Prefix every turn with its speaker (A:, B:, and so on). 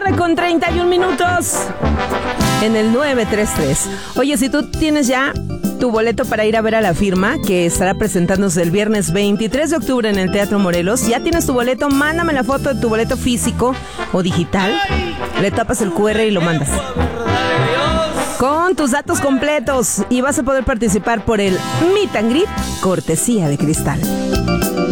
A: 9:31 en el 933. Oye, si tú tienes ya tu boleto para ir a ver a La Firma, que estará presentándose el viernes 23 de octubre en el Teatro Morelos, ya tienes tu boleto, mándame la foto de tu boleto físico o digital, le tapas el QR y lo mandas con tus datos completos y vas a poder participar por el Meet and Greet cortesía de Cristal.